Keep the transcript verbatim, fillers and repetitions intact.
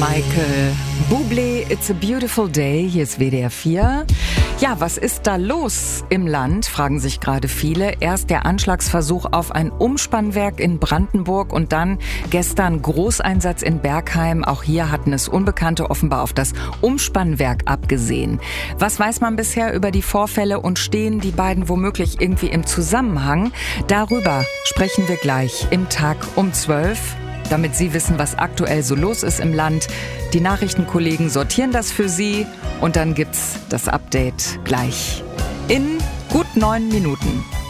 Michael Bublé, It's a Beautiful Day, hier ist W D R vier. Ja, was ist da los im Land, fragen sich gerade viele. Erst der Anschlagsversuch auf ein Umspannwerk in Brandenburg und dann gestern Großeinsatz in Bergheim. Auch hier hatten es Unbekannte offenbar auf das Umspannwerk abgesehen. Was weiß man bisher über die Vorfälle und stehen die beiden womöglich irgendwie im Zusammenhang? Darüber sprechen wir gleich im Tag um zwölf. Damit Sie wissen, was aktuell so los ist im Land. Die Nachrichtenkollegen sortieren das für Sie und dann gibt's das Update gleich in gut neun Minuten.